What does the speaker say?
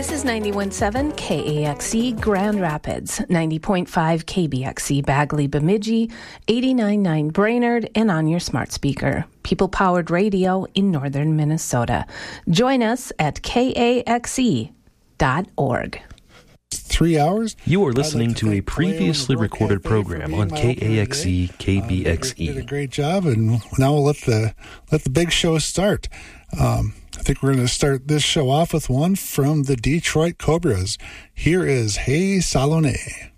This is 91.7 KAXE Grand Rapids, 90.5 KBXE Bagley Bemidji, 89.9 Brainerd, and on your smart speaker. People-powered radio in northern Minnesota. Join us at KAXE.org. 3 hours. You are listening to a previously recorded program on KAXE KBXE. Did a great job, and now we'll let the big show start. I think we're going to start this show off with one from the Detroit Cobras. Here is Hey Salome.